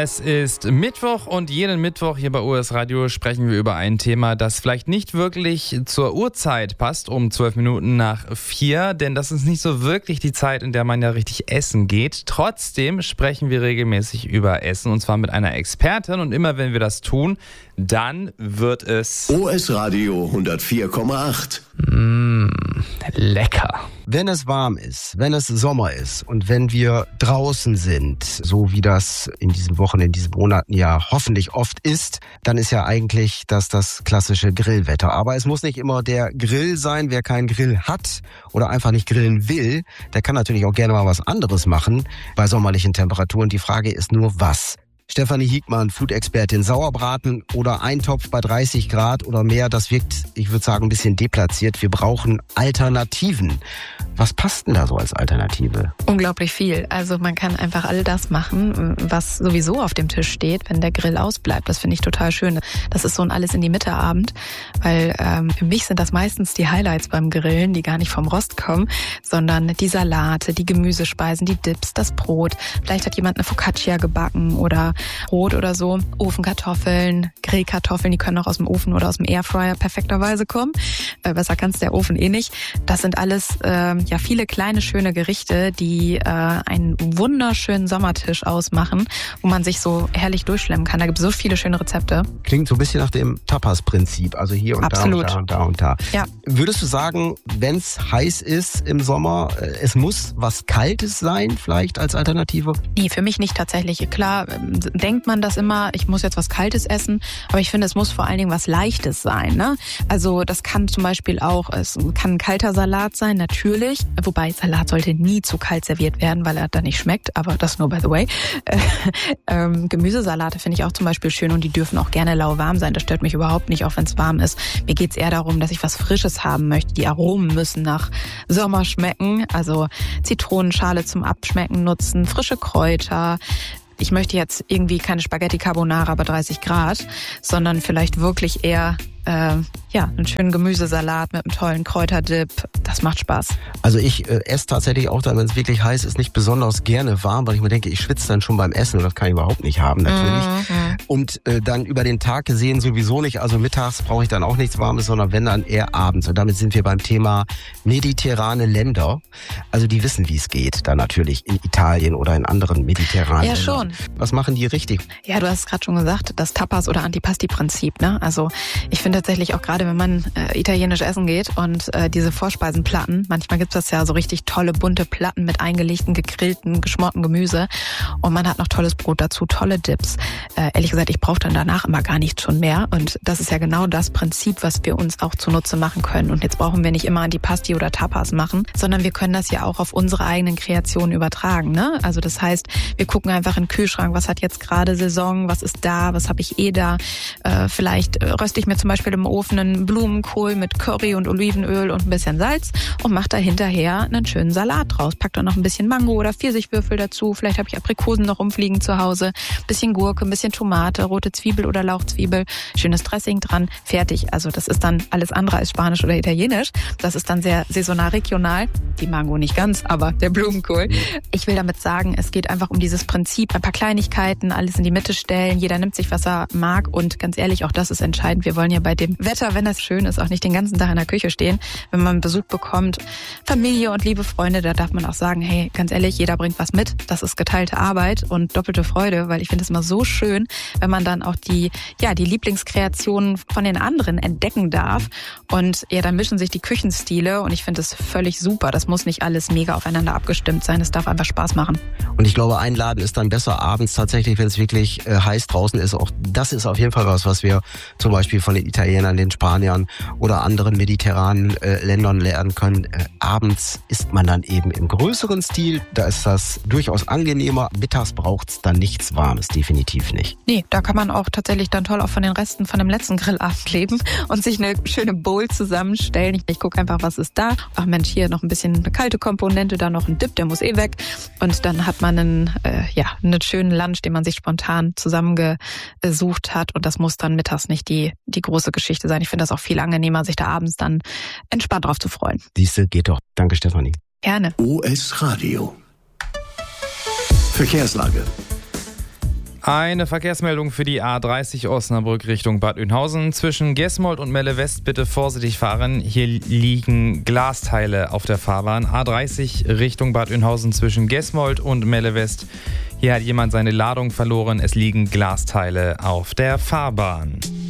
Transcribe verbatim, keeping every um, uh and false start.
Es ist Mittwoch und jeden Mittwoch hier bei U S Radio sprechen wir über ein Thema, das vielleicht nicht wirklich zur Uhrzeit passt, um zwölf Minuten nach vier, denn das ist nicht so wirklich die Zeit, in der man ja richtig essen geht. Trotzdem sprechen wir regelmäßig über Essen und zwar mit einer Expertin und immer wenn wir das tun, dann wird es U S Radio hundertvier Komma acht. Mmh, lecker. Wenn es warm ist, wenn es Sommer ist und wenn wir draußen sind, so wie das in diesen Wochen, in diesen Monaten ja hoffentlich oft ist, dann ist ja eigentlich das das klassische Grillwetter. Aber es muss nicht immer der Grill sein. Wer keinen Grill hat oder einfach nicht grillen will, der kann natürlich auch gerne mal was anderes machen bei sommerlichen Temperaturen. Die Frage ist nur, was? Stefanie Hiegmann, Food-Expertin, Sauerbraten oder Eintopf bei dreißig Grad oder mehr, das wirkt, ich würde sagen, ein bisschen deplatziert. Wir brauchen Alternativen. Was passt denn da so als Alternative? Unglaublich viel. Also man kann einfach all das machen, was sowieso auf dem Tisch steht, wenn der Grill ausbleibt. Das finde ich total schön. Das ist so ein Alles in die Mitte Abend, weil ähm, für mich sind das meistens die Highlights beim Grillen, die gar nicht vom Rost kommen, sondern die Salate, die Gemüsespeisen, die Dips, das Brot. Vielleicht hat jemand eine Focaccia gebacken oder Brot oder so. Ofenkartoffeln, Grillkartoffeln, die können auch aus dem Ofen oder aus dem Airfryer perfekterweise kommen. Äh, besser kann es der Ofen eh nicht. Das sind alles äh, ja viele kleine, schöne Gerichte, die äh, einen wunderschönen Sommertisch ausmachen, wo man sich so herrlich durchschlemmen kann. Da gibt es so viele schöne Rezepte. Klingt so ein bisschen nach dem Tapas-Prinzip, also hier und Absolut. da und da und da und da. Ja. Würdest du sagen, wenn es heiß ist im Sommer, es muss was Kaltes sein, vielleicht als Alternative? Nee, für mich nicht tatsächlich. Klar, denkt man das immer, ich muss jetzt was Kaltes essen, aber ich finde, es muss vor allen Dingen was Leichtes sein. Ne? Also das kann zum Beispiel auch, es kann ein kalter Salat sein, natürlich. Wobei Salat sollte nie zu kalt serviert werden, weil er dann nicht schmeckt, aber das nur by the way. Äh, ähm, Gemüsesalate finde ich auch zum Beispiel schön und die dürfen auch gerne lauwarm sein. Das stört mich überhaupt nicht, auch wenn es warm ist. Mir geht es eher darum, dass ich was Frisches haben möchte. Die Aromen müssen nach Sommer schmecken, also Zitronenschale zum Abschmecken nutzen, frische Kräuter. Ich möchte jetzt irgendwie keine Spaghetti Carbonara bei dreißig Grad, sondern vielleicht wirklich eher äh, ja, einen schönen Gemüsesalat mit einem tollen Kräuterdip. Das macht Spaß. Also ich äh, esse tatsächlich auch dann, wenn es wirklich heiß ist, nicht besonders gerne warm, weil ich mir denke, ich schwitze dann schon beim Essen und das kann ich überhaupt nicht haben natürlich. Mhm. Und äh, dann über den Tag gesehen sowieso nicht. Also mittags brauche ich dann auch nichts Warmes, sondern wenn dann eher abends. Und damit sind wir beim Thema mediterrane Länder. Also die wissen, wie es geht, dann natürlich in Italien oder in anderen mediterranen Ja, Ländern. schon. Was machen die richtig? Ja, du hast es gerade schon gesagt, das Tapas- oder Antipasti-Prinzip. Ne? Also ich finde tatsächlich auch gerade, wenn man äh, italienisch essen geht und äh, diese Vorspeisenplatten, manchmal gibt es das ja so richtig tolle, bunte Platten mit eingelegten, gegrillten, geschmorten Gemüse und man hat noch tolles Brot dazu, tolle Dips. Äh, ehrlich gesagt, ich brauche dann danach immer gar nichts schon mehr und das ist ja genau das Prinzip, was wir uns auch zunutze machen können. Und jetzt brauchen wir nicht immer Antipasti oder Tapas machen, sondern wir können das ja auch auf unsere eigenen Kreationen übertragen. Ne? Also das heißt, wir gucken einfach in den Kühlschrank, was hat jetzt gerade Saison, was ist da, was habe ich eh da. Äh, vielleicht röste ich mir zum Beispiel im Ofen einen Blumenkohl mit Curry und Olivenöl und ein bisschen Salz und mache da hinterher einen schönen Salat draus. Pack da noch ein bisschen Mango oder Pfirsichwürfel dazu. Vielleicht habe ich Aprikosen noch rumfliegen zu Hause. Bisschen Gurke, ein bisschen Tomate, rote Zwiebel oder Lauchzwiebel, schönes Dressing dran, fertig. Also das ist dann alles andere als Spanisch oder Italienisch. Das ist dann sehr saisonal regional. Die Mango nicht ganz, aber der Blumenkohl. Ich will damit sagen, es geht einfach um dieses Prinzip, ein paar Kleinigkeiten, alles in die Mitte stellen. Jeder nimmt sich, was er mag und ganz ehrlich, auch das ist entscheidend. Wir wollen ja bei dem Wetter, wenn das schön ist, auch nicht den ganzen Tag in der Küche stehen. Wenn man Besuch bekommt, Familie und liebe Freunde, da darf man auch sagen, hey, ganz ehrlich, jeder bringt was mit. Das ist geteilte Arbeit und doppelte Freude, weil ich finde es immer so schön, wenn man dann auch die, ja, die Lieblingskreationen von den anderen entdecken darf. Und ja, dann mischen sich die Küchenstile und ich finde es völlig super. Das muss nicht alles mega aufeinander abgestimmt sein. Es darf einfach Spaß machen. Und ich glaube, einladen ist dann besser abends tatsächlich, wenn es wirklich äh, heiß draußen ist. Auch das ist auf jeden Fall was, was wir zum Beispiel von den Italienern, den Spaniern oder anderen mediterranen äh, Ländern lernen können. Äh, abends isst man dann eben im größeren Stil. Da ist das durchaus angenehmer. Mittags braucht es dann nichts Warmes, definitiv nicht. Nee, da kann man auch tatsächlich dann toll auch von den Resten von dem letzten Grillabend leben und sich eine schöne Bowl zusammenstellen. Ich, ich gucke einfach, was ist da. Ach Mensch, hier noch ein bisschen eine kalte Komponente, da noch ein Dip, der muss eh weg. Und dann hat man einen, äh, ja, einen schönen Lunch, den man sich spontan zusammengesucht hat. Und das muss dann mittags nicht die, die große Geschichte sein. Ich finde das auch viel angenehmer, sich da abends dann entspannt drauf zu freuen. Siehste, geht doch. Danke, Stefanie. Gerne. U S Radio. Verkehrslage. Eine Verkehrsmeldung für die A dreißig Osnabrück Richtung Bad Oeynhausen. Zwischen Gesmold und Melle West bitte vorsichtig fahren. Hier liegen Glasteile auf der Fahrbahn. A dreißig Richtung Bad Oeynhausen zwischen Gesmold und Melle West. Hier hat jemand seine Ladung verloren. Es liegen Glasteile auf der Fahrbahn.